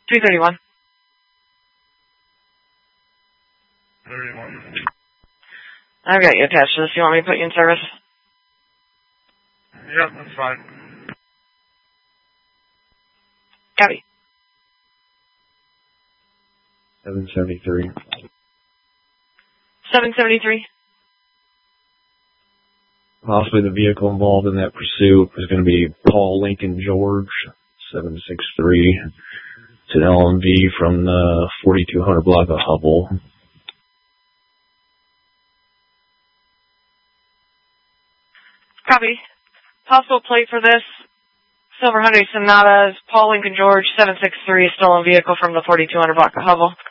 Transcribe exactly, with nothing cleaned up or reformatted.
three thirty-one. thirty-one. I've got you attached to this. You want me to put you in service? Yep, that's fine. Copy. seven seventy-three. seven seventy-three. Possibly the vehicle involved in that pursuit is going to be Paul Lincoln George, seven six three. It's an L M V from the forty-two hundred block of Hubble. Copy. Possible plate for this Silver Hyundai Sonata is Paul Lincoln George, seven six three, stolen vehicle from the forty-two hundred block of Hubble.